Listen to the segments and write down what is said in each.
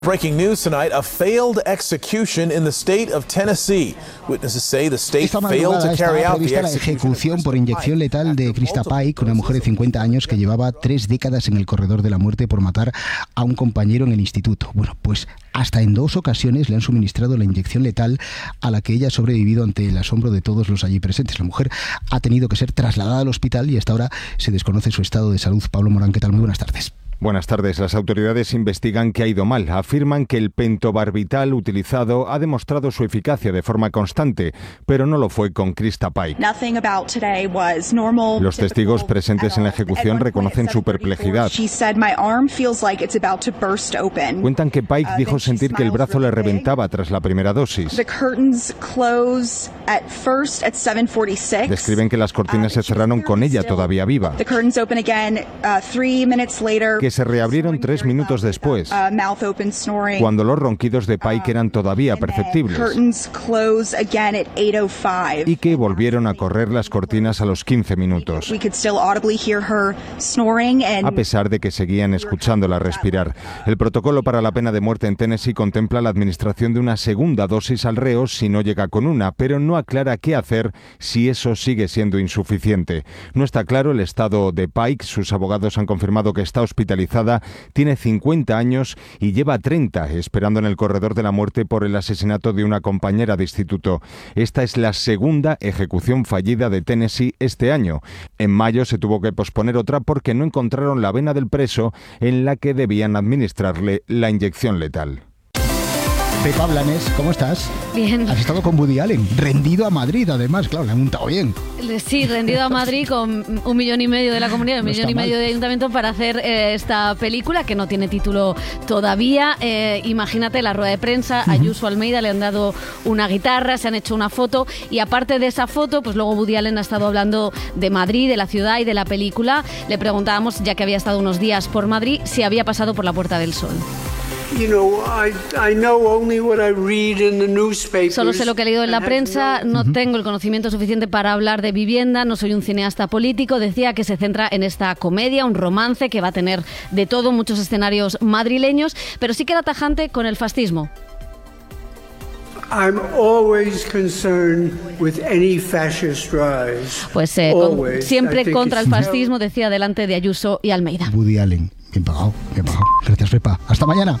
Breaking news tonight, a failed execution in the state of Tennessee. Witnesses say the state failed to carry out the la ejecución por inyección letal de Krista Pike, una mujer de 50 años que llevaba 3 décadas en el corredor de la muerte por matar a un compañero en el instituto. Bueno, pues hasta en 2 ocasiones le han suministrado la inyección letal a la que ella ha sobrevivido ante el asombro de todos los allí presentes. La mujer ha tenido que ser trasladada al hospital y hasta ahora se desconoce su estado de salud. Pablo Morán, ¿qué tal? Muy buenas tardes. Buenas tardes. Las autoridades investigan qué ha ido mal. Afirman que el pentobarbital utilizado ha demostrado su eficacia de forma constante, pero no lo fue con Krista Pike. Los testigos presentes en la ejecución reconocen su perplejidad. Cuentan que Pike dijo sentir que el brazo le reventaba tras la primera dosis. Describen que las cortinas se cerraron con ella todavía viva, que se reabrieron 3 minutos después, cuando los ronquidos de Pike eran todavía perceptibles, y que volvieron a correr las cortinas a los 15 minutos, a pesar de que seguían escuchándola respirar. El protocolo para la pena de muerte en Tennessee contempla la administración de una segunda dosis al reo si no llega con una, pero no aclara qué hacer si eso sigue siendo insuficiente. No está claro el estado de Pike. Sus abogados han confirmado que está hospitalizada, tiene 50 años y lleva 30 esperando en el corredor de la muerte por el asesinato de una compañera de instituto. Esta es la segunda ejecución fallida de Tennessee este año. En mayo se tuvo que posponer otra porque no encontraron la vena del preso en la que debían administrarle la inyección letal. Pepa Blanes, ¿cómo estás? Bien. Has estado con Woody Allen, rendido a Madrid además, claro, le han montado bien. Sí, rendido a Madrid con 1,5 millones de la comunidad, 1,5 millones de ayuntamiento para hacer esta película que no tiene título todavía. Imagínate la rueda de prensa, a Ayuso Almeida le han dado una guitarra, se han hecho una foto y aparte de esa foto, pues luego Woody Allen ha estado hablando de Madrid, de la ciudad y de la película. Le preguntábamos, ya que había estado unos días por Madrid, si había pasado por la Puerta del Sol. Solo sé lo que he leído en la prensa, no tengo el conocimiento suficiente para hablar de vivienda, no soy un cineasta político. Decía que se centra en esta comedia, un romance que va a tener de todo, muchos escenarios madrileños, pero sí que era tajante con el fascismo. Pues siempre contra el fascismo, decía delante de Ayuso y Almeida. Woody Allen, bien pagado, bien pagado. Gracias, Pepa. Hasta mañana.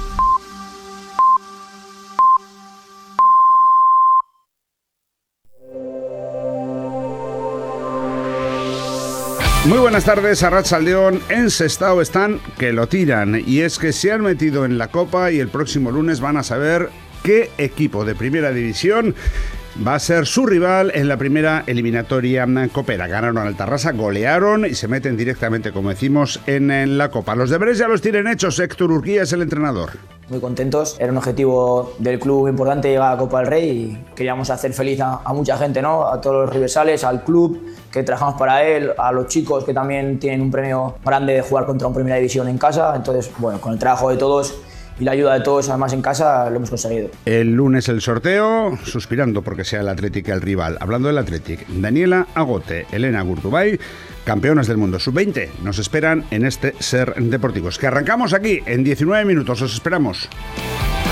Muy buenas tardes, Arratsaldeon. En Sestao están que lo tiran, y es que se han metido en la Copa y el próximo lunes van a saber qué equipo de primera división va a ser su rival en la primera eliminatoria copera. Ganaron al Tarrasa, golearon y se meten directamente, como decimos, en la Copa. Los deberes ya los tienen hechos. Héctor Urquía es el entrenador. Muy contentos, era un objetivo del club importante llegar a la Copa del Rey y queríamos hacer feliz a mucha gente, ¿no? A todos los riversales, al club que trabajamos para él, a los chicos que también tienen un premio grande de jugar contra un primera división en casa. Entonces, bueno, con el trabajo de todos y la ayuda de todos, además en casa, lo hemos conseguido. El lunes el sorteo, suspirando porque sea el Athletic el rival. Hablando del Athletic, Daniela Agote, Elena Gurtubay, campeonas del mundo sub-20, nos esperan en este Ser Deportivos, que arrancamos aquí en 19 minutos. Os esperamos.